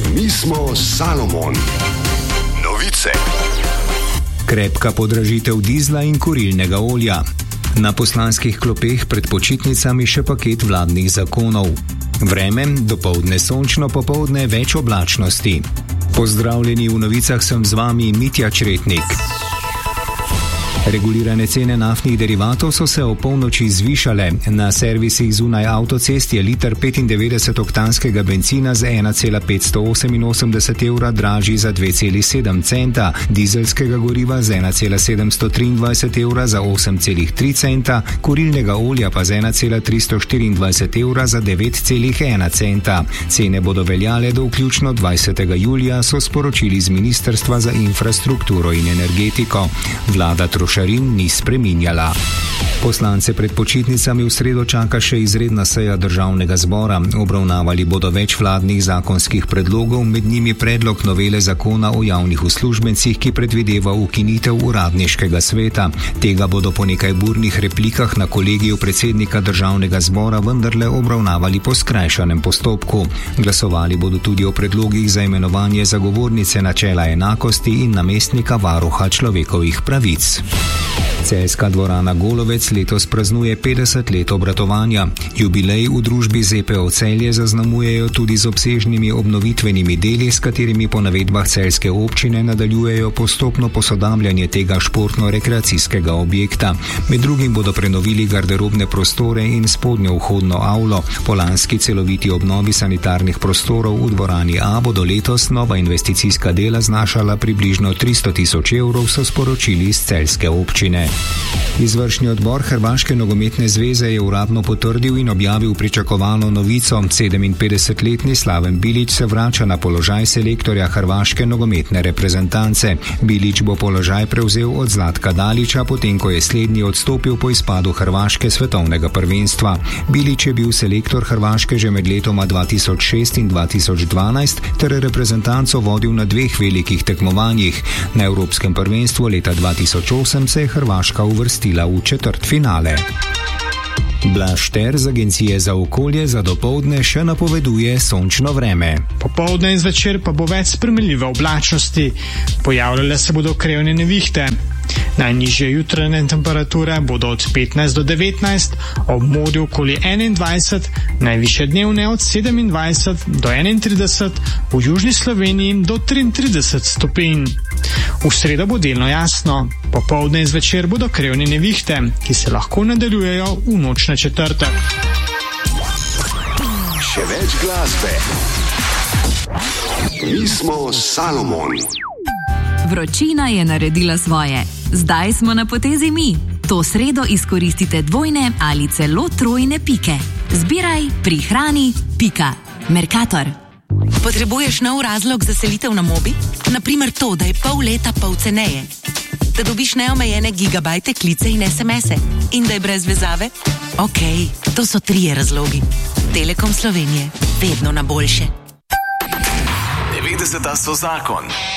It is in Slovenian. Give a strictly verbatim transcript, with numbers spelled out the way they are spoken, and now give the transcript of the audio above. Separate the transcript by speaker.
Speaker 1: Mi smo Salomon. Novice.
Speaker 2: Krepka podražitev dizla in kurilnega olja. Na poslanskih klopeh pred počitnicami še paket vladnih zakonov. Vreme, dopoldne sončno, popoldne več oblačnosti. Pozdravljeni, v novicah sem z vami Mitja Čretnik. Regulirane cene naftnih derivatov so se o polnoči zvišale. Na servisih zunaj avtocest je liter petindevetdesetoktanskega bencina z ena cela petsto oseminosemdeset evra dražji za dve celi sedem centa, dizelskega goriva z ena cela sedemsto triindvajset evra za osem celih tri centa, kurilnega olja pa z ena cela tristo štiriindvajset evra za devet celih ena centa. Cene bodo veljale do vključno dvajsetega julija, so sporočili z Ministrstva za infrastrukturo in energetiko. Vlada trošarin ni spreminjala. Poslance pred počitnicami v sredo čaka še izredna seja Državnega zbora. Obravnavali bodo več vladnih zakonskih predlogov, med njimi predlog novele zakona o javnih uslužbencih, ki predvideva ukinitev uradniškega sveta. Tega bodo po nekaj burnih replikah na kolegiju predsednika Državnega zbora vendarle obravnavali po skrajšanem postopku. Glasovali bodo tudi o predlogih za imenovanje zagovornice načela enakosti in namestnika varuha človekovih pravic. Celjska dvorana Golovec letos praznuje petdeset let obratovanja. Jubilej v družbi Z P O Celje zaznamujejo tudi z obsežnimi obnovitvenimi deli, s katerimi po navedbah celjske občine nadaljujejo postopno posodabljanje tega športno-rekreacijskega objekta. Med drugim bodo prenovili garderobne prostore in spodnjo vhodno avlo. Po lanski celoviti obnovi sanitarnih prostorov v dvorani A bodo letos nova investicijska dela znašala približno tristo tisoč evrov, so sporočili iz celjske občine. Izvršni odbor Hrvaške nogometne zveze je uradno potrdil in objavil pričakovano novico. sedeminpetdesetletni Slaven Bilić se vrača na položaj selektorja Hrvaške nogometne reprezentance. Bilić bo položaj prevzel od Zlatka Dalića, potem ko je slednji odstopil po izpadu Hrvaške svetovnega prvenstva. Bilić je bil selektor Hrvaške že med letoma dva tisoč šest in dva tisoč dvanajst ter reprezentanco vodil na dveh velikih tekmovanjih. Na Evropskem prvenstvu leta dva tisoč osem se je Hrvaška uvrstila v četrtfinale. Blaž Šter z Agencije za okolje za dopoldne še napoveduje sončno vreme.
Speaker 3: Popoldne in zvečer pa bo več spremenljive oblačnosti. Pojavljale se bodo krevne nevihte. Najnižje jutranje temperature bodo od petnajst do devetnajst, ob morju okoli enaindvajset, najvišje dnevne od sedemindvajset do enaintrideset, v južni Sloveniji do triintrideset stopinj. V sredo bo delno jasno. Popoldne in zvečer bodo krevne nevihte, ki se lahko nadaljujejo v noč na četrtek.
Speaker 1: Še več glasbe. Mi smo Salomon.
Speaker 4: Vročina je naredila svoje. Zdaj smo na potezi mi. To sredo izkoristite dvojne ali celo trojne pike. Zbiraj, prihrani, pika. Mercator.
Speaker 5: Potrebuješ nov razlog za selitev na Mobi? Naprimer to, da je pol leta pol ceneje. Da dobiš neomejene gigabajte, klice in es em ese. In da je brez vezave? Ok, to so trije razlogi. Telekom Slovenije. Vedno na boljše.
Speaker 6: devetdeseta so zakon.